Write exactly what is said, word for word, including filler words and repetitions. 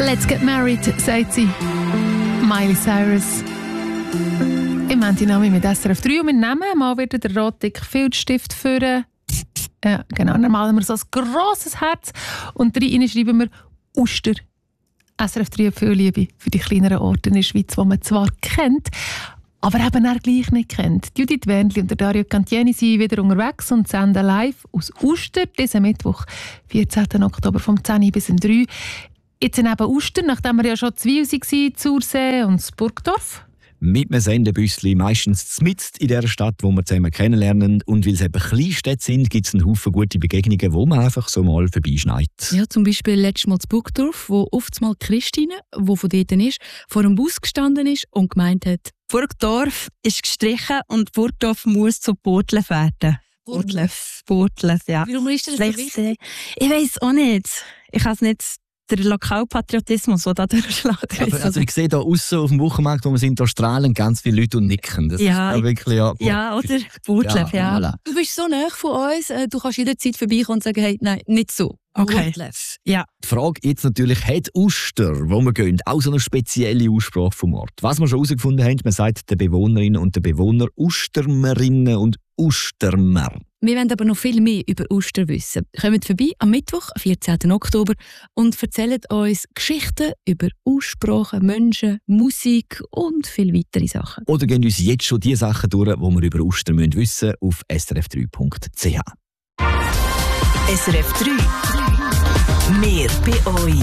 Let's get married, sagt sie. Miley Cyrus. Im Moment mit S R F drei und wir nehmen mal wieder den Rotdick Filzstift führen. Ja, genau. Dann malen wir so ein grosses Herz und rein schreiben wir Uster. S R F drei hat viel Liebe für die kleineren Orte in der Schweiz, die man zwar kennt, aber eben auch gleich nicht kennt. Judith Wendli und Dario Cantieni sind wieder unterwegs und senden live aus Uster diesen Mittwoch, vierzehnten Oktober, vom zehn bis drei. Jetzt sind eben Uster, nachdem wir ja schon zu Wil waren, Zursee und das Burgdorf. Mit einem Sendebüssli, meistens mitten in der Stadt, wo wir zusammen kennenlernen. Und weil es eben Kleinstädte sind, gibt es einen Haufen gute Begegnungen, wo man einfach so mal vorbeischneit. Ja, zum Beispiel letztes Mal zu Burgdorf, wo oftmals Christine, die von dort ist, vor einem Bus gestanden ist und gemeint hat, Burgdorf ist gestrichen und Burgdorf muss zu Burgdorf werden. Burgdorf. Burgdorf, ja. Warum ist das so wichtig? Ich weiss auch nicht. Ich kann es nicht... Der Lokalpatriotismus, der da durchschlägt. Aber also ich sehe da aussen auf dem Wochenmarkt, wo wir sind, da strahlen ganz viele Leute und nicken. Das ja, ist wirklich, ja, ja, oder? Burgdorf, ja. ja. Du bist so nah von uns, du kannst jederzeit vorbeikommen und sagen, hey, nein, nicht so. Okay. Ja. Die Frage jetzt natürlich, hat Uster, wo wir gehen, auch so eine spezielle Aussprache vom Ort? Was wir schon herausgefunden haben, man sagt den Bewohnerinnen und den Bewohnern Ustermerinnen und Ustermer. Wir wollen aber noch viel mehr über Uster wissen. Kommt vorbei am Mittwoch, vierzehnten Oktober, und erzählt uns Geschichten über Aussprachen, Menschen, Musik und viele weitere Sachen. Oder gehen uns jetzt schon die Sachen durch, die wir über Uster wissen müssen, auf s r f drei punkt c h. S R F drei. Mehr bei euch.